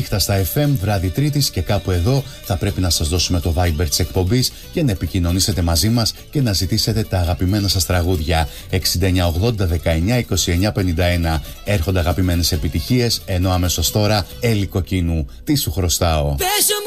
νύχτα στα FM, βράδυ Τρίτης, και κάπου εδώ θα πρέπει να σας δώσουμε το Viber της εκπομπής και να επικοινωνήσετε μαζί μας και να ζητήσετε τα αγαπημένα σας τραγούδια. 6980192951. Έρχονται αγαπημένες επιτυχίες, ενώ αμέσως τώρα Έλλη Κοκκίνου. Τι σου χρωστάω.